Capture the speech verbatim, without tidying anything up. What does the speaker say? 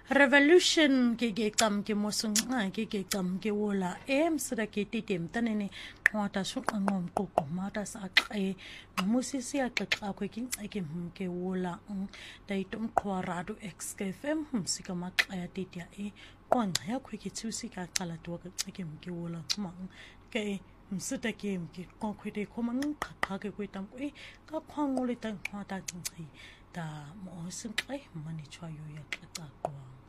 revolution ke ke qam ke mosonqa ke ke qam ke wola em sida ke titem tanene qwata suqangom qoqo mata sa qe musisi ya xexa kwe ke ke ke wola daitom qwarado xfm musika maqaya titia e kwanqa ya kwe ke thusi ka qala to ke ke ke wola xmang ke msita ke ke qokhwete khomang qaqha ke kwetam e ka khwangole tan qwata nqi da mo sinqe mani chwayo ya xexa